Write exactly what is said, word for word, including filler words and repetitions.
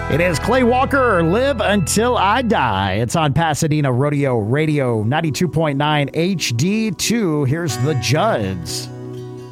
It is Clay Walker, Live Until I Die. It's on Pasadena Rodeo Radio, ninety-two point nine H D two. Here's the Judds.